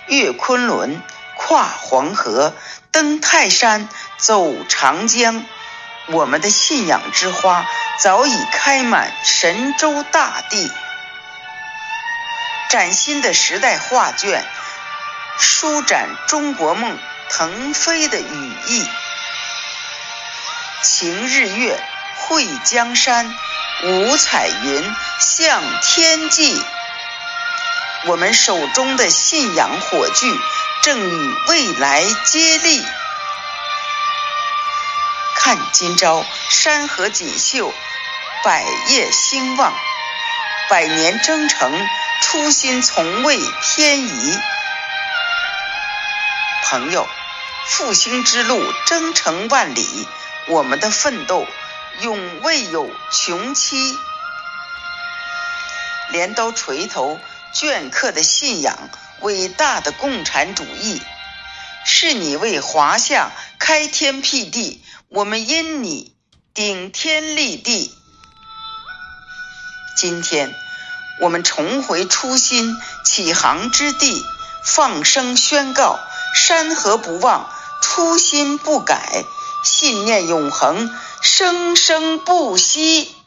越昆仑，跨黄河，登泰山，走长江。我们的信仰之花早已开满神州大地。崭新的时代画卷，舒展中国梦腾飞的羽翼。擎日月，绘江山，五彩云，向天际。我们手中的信仰火炬正与未来接力。看今朝山河锦绣，百业兴旺，百年征程，初心从未偏移。朋友，复兴之路征程万里，我们的奋斗永未有穷期。镰刀锤头，镌刻的信仰，伟大的共产主义，是你为华夏开天辟地，我们因你顶天立地。今天我们重回初心起航之地，放声宣告：山河不忘，初心不改，信念永恒，生生不息。